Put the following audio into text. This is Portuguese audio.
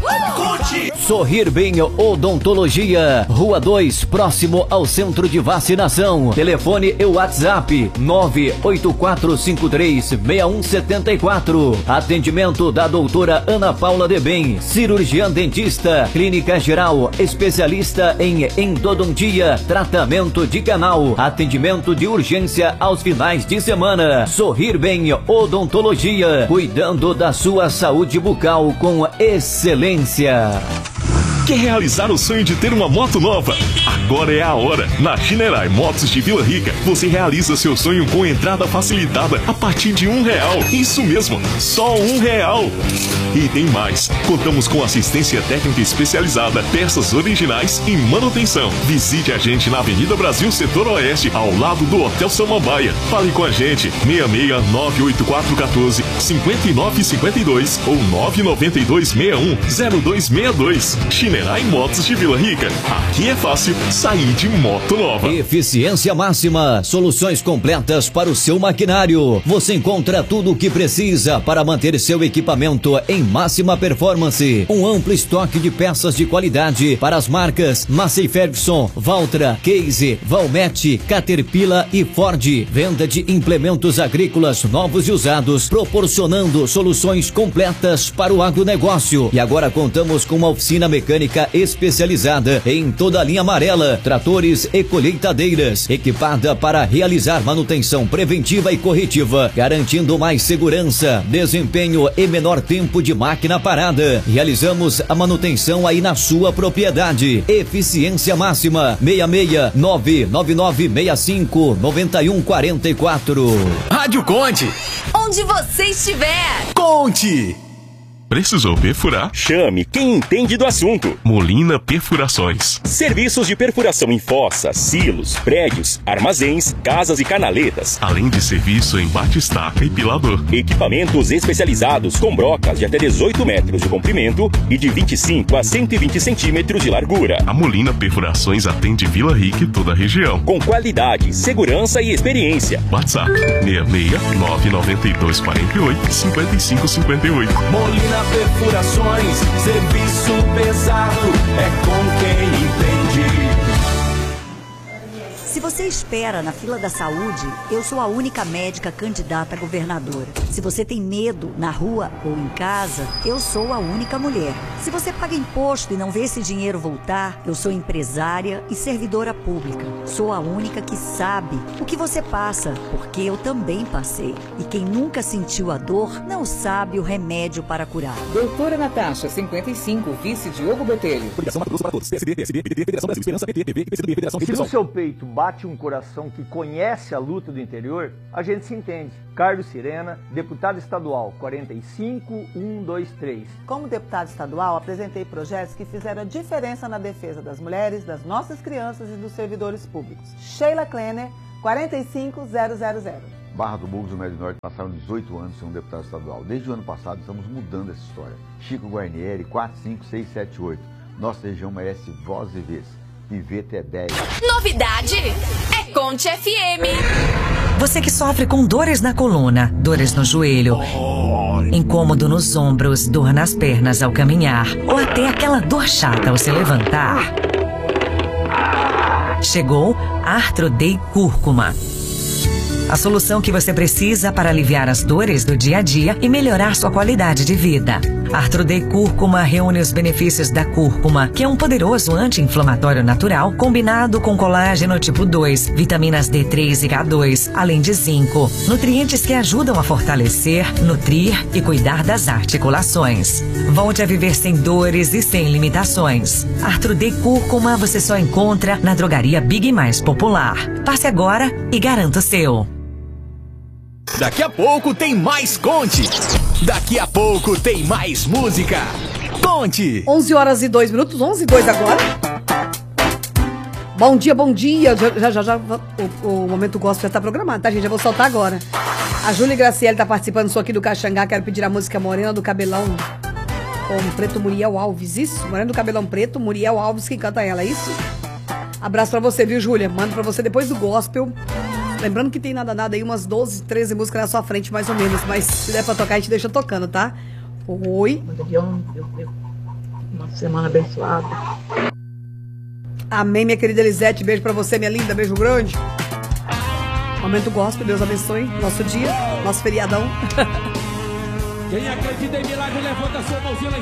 Conte! Sorrir Bem Odontologia, Rua 2, próximo ao Centro de Vacinação. Telefone e WhatsApp 984536174. Atendimento da doutora Ana Paula de Bem, cirurgiã dentista, clínica geral, especialista em endodontia, tratamento de canal, atendimento de urgência aos finais de semana. Sorrir Bem Odontologia, cuidando da sua saúde bucal com excelência. Quer realizar o sonho de ter uma moto nova? Agora é a hora! Na Shinerai Motos de Vila Rica, você realiza seu sonho com entrada facilitada a partir de R$1. Isso mesmo, só R$1. E tem mais! Contamos com assistência técnica especializada, peças originais e manutenção. Visite a gente na Avenida Brasil, Setor Oeste, ao lado do Hotel Samambaia. Fale com a gente, 66-98414-5952 ou 99261-0262. Shinerai Motos de Vila Rica. Aqui é fácil sair de moto nova. Eficiência máxima, soluções completas para o seu maquinário. Você encontra tudo o que precisa para manter seu equipamento em máxima performance. Um amplo estoque de peças de qualidade para as marcas Massey Ferguson, Valtra, Case, Valmet, Caterpillar e Ford. Venda de implementos agrícolas novos e usados, proporcionando soluções completas para o agronegócio. E agora contamos com uma oficina mecânica especializada em toda a linha amarela, tratores e colheitadeiras, equipada para realizar manutenção preventiva e corretiva, garantindo mais segurança, desempenho e menor tempo de máquina parada. Realizamos a manutenção aí na sua propriedade. Eficiência máxima, 66999659144. Rádio Conte! Onde você estiver! Conte! Precisou perfurar? Chame quem entende do assunto. Molina Perfurações. Serviços de perfuração em fossas, silos, prédios, armazéns, casas e canaletas. Além de serviço em bate-estaca e pilador. Equipamentos especializados com brocas de até 18 metros de comprimento e de 25 a 120 centímetros de largura. A Molina Perfurações atende Vila Rica e toda a região. Com qualidade, segurança e experiência. WhatsApp 66992485558. Molina Perfurações, serviço pesado, é com quem entende. Se você espera na fila da saúde, eu sou a única médica candidata a governadora. Se você tem medo na rua ou em casa, eu sou a única mulher. Se você paga imposto e não vê esse dinheiro voltar, eu sou empresária e servidora pública. Sou a única que sabe o que você passa, porque eu também passei. E quem nunca sentiu a dor, não sabe o remédio para curar. Doutora Natasha, 55, vice Diogo Botelho. Coligação Mato Grosso para todos. PSD, PSB, PDT, Federação Brasil, Esperança, PT, PV, PCdoB, Federação. Se no seu peito bate um coração que conhece a luta do interior, a gente se entende. Carlos Sirena, deputado estadual 45123. Como deputado estadual, apresentei projetos que fizeram a diferença na defesa das mulheres, das nossas crianças e dos servidores públicos. Sheila Klenner, 45000. Barra do Bugos do Médio Norte passaram 18 anos sem um deputado estadual. Desde o ano passado estamos mudando essa história. Chico Guarnieri, 45678. Nossa região merece voz e vez. Pivete é 10. Novidade é Conte FM. Você que sofre com dores na coluna, dores no joelho, incômodo nos ombros, dor nas pernas ao caminhar, ou até aquela dor chata ao se levantar. Chegou Arthrodey Cúrcuma. A solução que você precisa para aliviar as dores do dia a dia e melhorar sua qualidade de vida. Arthrodey Cúrcuma reúne os benefícios da cúrcuma, que é um poderoso anti-inflamatório natural combinado com colágeno tipo 2, vitaminas D3 e K2, além de zinco, nutrientes que ajudam a fortalecer, nutrir e cuidar das articulações. Volte a viver sem dores e sem limitações. Arthrodey Cúrcuma você só encontra na drogaria Big mais popular. Passe agora e garanta o seu. Daqui a pouco tem mais Conte. Daqui a pouco tem mais música. Conte. 11h02, 11h02 agora. Bom dia, bom dia. Já o momento gospel já está programado, tá, gente? Já vou soltar agora. A Júlia Graciele tá participando só aqui do Caxangá. Quero pedir a música Morena do Cabelão com Preto, Muriel Alves. Isso? Morena do Cabelão Preto, Muriel Alves que canta ela, isso? Abraço pra você, viu, Júlia? Mando pra você depois do gospel. Lembrando que tem nada aí, umas 12, 13 músicas na sua frente, mais ou menos. Mas se der pra tocar, a gente deixa tocando, tá? Oi. semana abençoada. Amém, minha querida Elisete. Beijo pra você, minha linda. Beijo grande. Momento gospel. Deus abençoe nosso dia, nosso feriadão. Quem acredita em milagre, levanta sua mãozinha lá.